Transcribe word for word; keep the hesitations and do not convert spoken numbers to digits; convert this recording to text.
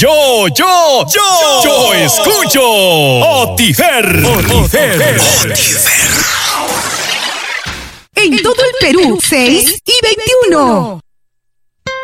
Yo, yo, yo, yo escucho Otifer. Otifer. En todo el Perú, seis y veintiuno.